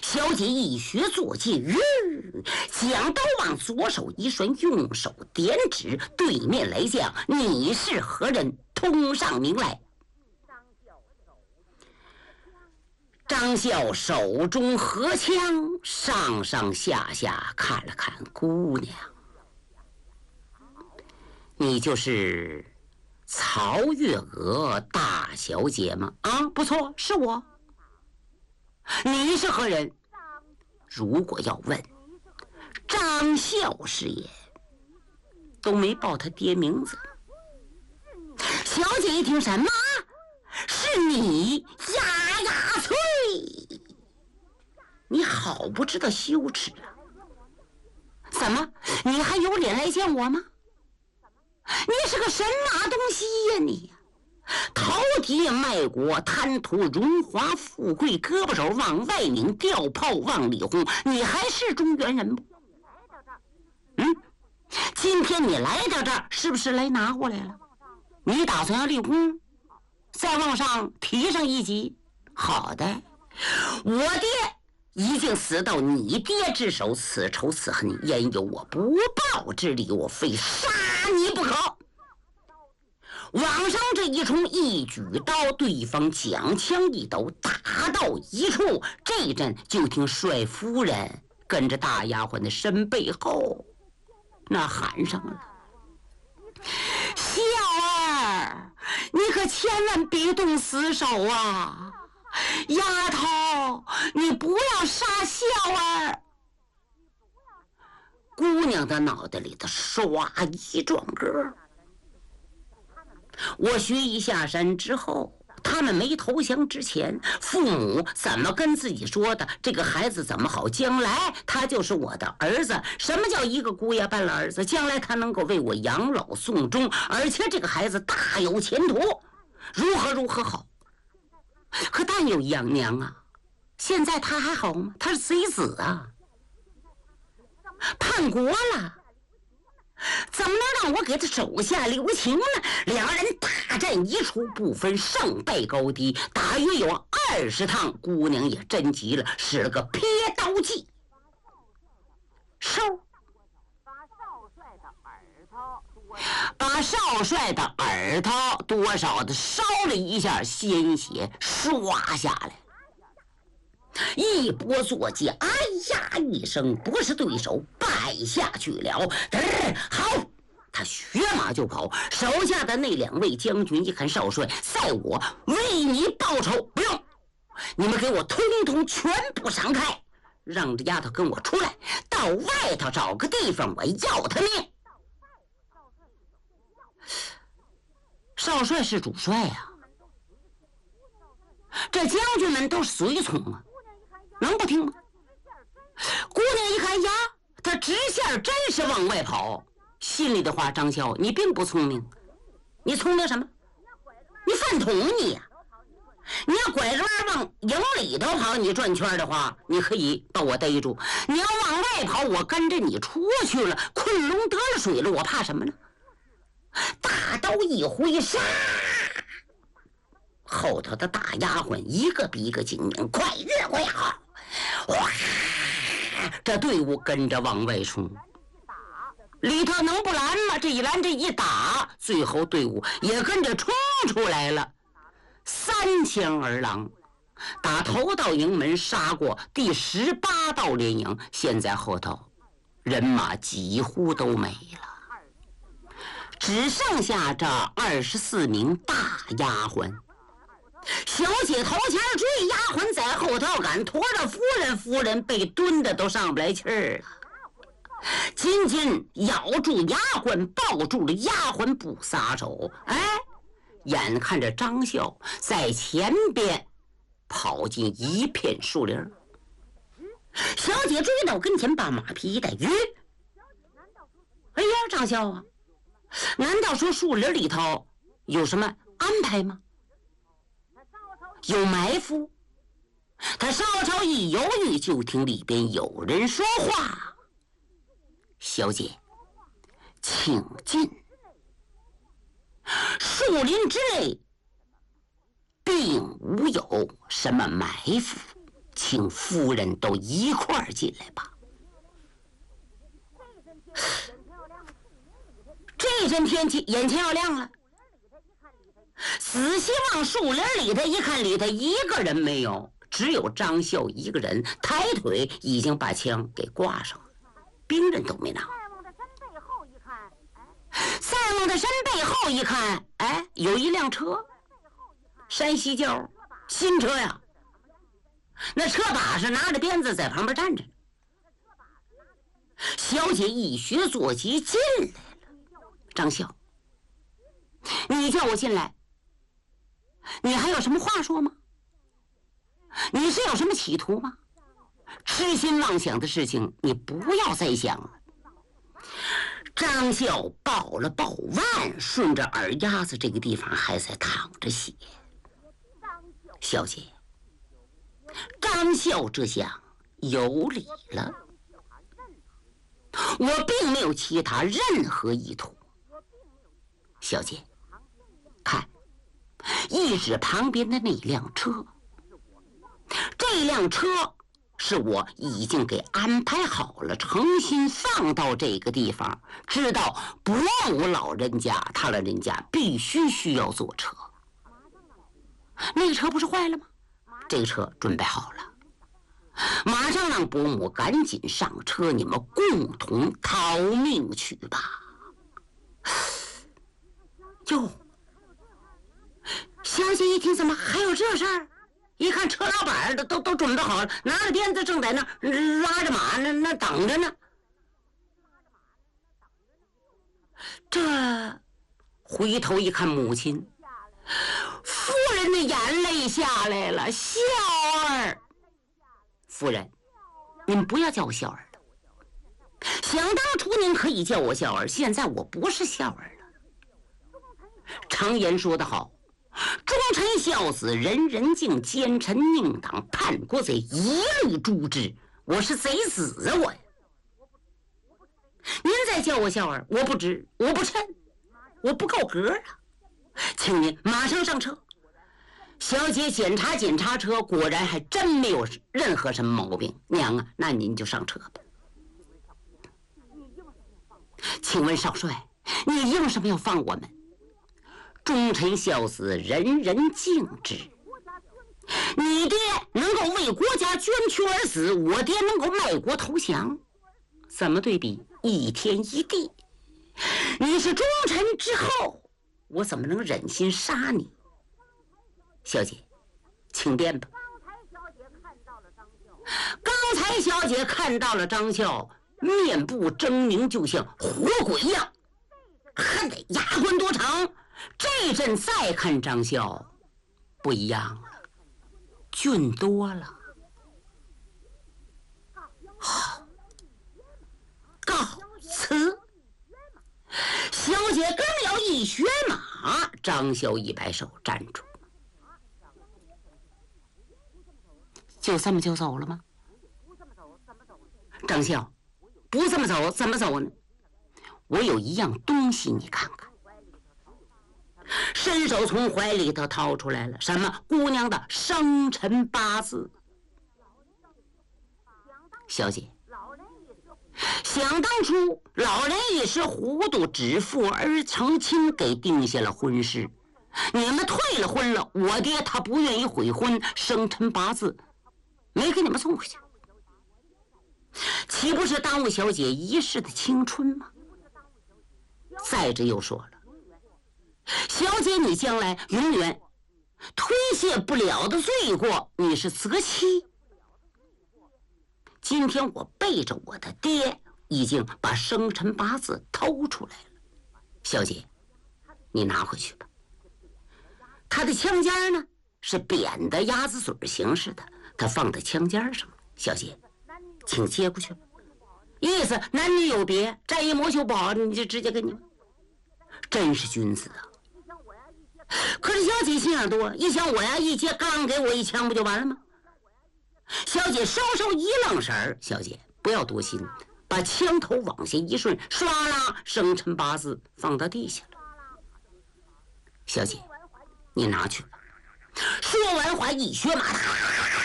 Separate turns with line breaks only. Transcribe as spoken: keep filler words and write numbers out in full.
小姐一学坐骑，吁，将刀往左手一顺，用手点指对面来将：“你是何人？通上名来。”张孝手中合枪，上上下下看了看姑娘：“你就是曹月娥大小姐吗？”“啊，不错，是我。”“你是何人？”“如果要问，张孝是也。”都没报他爹名字。小姐一听：“什么？是你？呀呀翠！你好不知道羞耻啊！怎么，你还有脸来见我吗？你是个什么东西呀你？饕餮卖国，贪图荣华富贵，胳膊手往外拧，吊炮往里轰，你还是中原人不？嗯，今天你来到这儿，是不是来拿过来了？你打算要立功，再往上提上一级？好的，我爹已经死到你爹之手，此仇此恨焉有我不报之理，我非杀你不可。”往上这一冲，一举刀，对方将枪一抖，打到一处，这阵就听帅夫人跟着大丫鬟的身背后那喊上了：“孝儿，你可千万别动死手啊！丫头，你不要杀孝儿！”姑娘的脑袋里头唰一撞歌。我学艺下山之后，他们没投降之前，父母怎么跟自己说的？这个孩子怎么好？将来他就是我的儿子。什么叫一个姑爷半拉儿子？将来他能够为我养老送终，而且这个孩子大有前途，如何如何好。可但有一样，娘啊，现在他还好吗？他是贼子啊，叛国了。怎么能让我给他手下留情呢？两人大战一处，不分胜败高低，大约有二十趟。姑娘也真急了，使了个撇刀计，收把少帅的耳朵多少的烧了一下，鲜血刷下来。一波坐骑，哎呀一声，不是对手，败下去了。好，他学马就跑。手下的那两位将军一看少帅，在我为你报仇，不用，你们给我通通全部闪开，让这丫头跟我出来，到外头找个地方，我要他命。少帅是主帅呀、啊，这将军们都是随从啊，能不听吗？姑娘一看呀，他直线真是往外跑，心里的话：张孝，你并不聪明，你聪明什么？你饭桶你呀、啊！你要拐着弯往营里头跑，你转圈的话，你可以把我逮住；你要往外跑，我跟着你出去了，困龙得了水了，我怕什么呢？大刀一挥，杀！后头的大丫鬟一个比一个精明，快越快好！哇！这队伍跟着往外冲，里头能不拦吗？这一拦，这一打，最后队伍也跟着冲出来了。三千儿郎打头道营门杀过第十八道连营，现在后头人马几乎都没了，只剩下这二十四名大丫鬟。小姐头前追，丫鬟在后头赶，驮着夫人，夫人被蹲的都上不来气儿了。紧紧咬住丫鬟，抱住了丫鬟不撒手。哎，眼看着张孝在前边跑进一片树林，小姐追到跟前，把马匹一带，吁！哎呀，张孝啊，难道说树林里头有什么安排吗？有埋伏？他稍稍一犹豫，就听里边有人说话：“小姐，请进。树林之内并无有什么埋伏， 请夫人都一块儿进来吧。这阵天气眼前要亮了，仔细往树林里头一看，里头一个人没有，只有张孝一个人，抬腿已经把枪给挂上了，兵刃都没拿。再往他身背后一看，哎，有一辆车，山西轿，新车呀。那车把是拿着鞭子在旁边站着。小姐一学坐骑进来了。张孝，你叫我进来，你还有什么话说吗？你是有什么企图吗？痴心妄想的事情你不要再想了。张孝抱了抱腕，顺着耳丫子这个地方还在淌着血。小姐，张孝这下有理了，我并没有其他任何意图。小姐，看，一指旁边的那辆车，这辆车是我已经给安排好了，诚心放到这个地方，知道伯母老人家他老人家必须需要坐车。那个车不是坏了吗？这个车准备好了，马上让伯母赶紧上车，你们共同逃命去吧。哟，小姐一听，怎么还有这事儿？一看车老板都都都准备好了，拿着鞭子正在那拉着马那那等着呢。这回头一看母亲，夫人的眼泪下来了。孝儿，夫人，您不要叫我孝儿了。想当初您可以叫我孝儿，现在我不是孝儿了。常言说得好，忠臣孝子，人人敬；奸臣佞党，叛国贼，一律诛之。我是贼子啊，我呀！您再叫我孝儿，我不知，我不称，我不够格啊！请您马上上车。小姐检查检查车，果然还真没有任何什么毛病。娘啊，那您就上车吧。请问少帅，你凭什么要放我们？忠臣孝子，人人敬之。你爹能够为国家捐躯而死，我爹能够卖国投降，怎么对比？一天一地。你是忠臣之后，我怎么能忍心杀你？小姐，请便吧。刚才小姐看到了张孝，面部狰狞，就像活鬼一样，恨得牙关多长。这阵再看张孝，不一样了，俊多了。好，告辞。小姐刚要一学马，张孝一摆手站住。就这么就走了吗？张孝，不这么走怎么走呢？我有一样东西，你看看。伸手从怀里头掏出来了，什么？姑娘的生辰八字。小姐，想当初老人一时糊涂，指腹而成亲，给定下了婚事。你们退了婚了，我爹他不愿意悔婚，生辰八字没给你们送回去，岂不是耽误小姐一世的青春吗？再者又说了，小姐你将来永远推卸不了的罪过，你是择妻。今天我背着我的爹，已经把生辰八字偷出来了，小姐你拿回去吧。他的枪尖呢是扁的鸭子嘴形式的，他放在枪尖上，小姐请接过去吧。意思男女有别，战衣魔袖不好，你就直接给你。真是君子啊！可是小姐心眼多，一想我呀一接，刚给我一枪不就完了吗？小姐稍稍一愣神儿，小姐不要多心，把枪头往下一顺，唰啦，生辰八字放到地下了。小姐你拿去吧。说完话，一学马，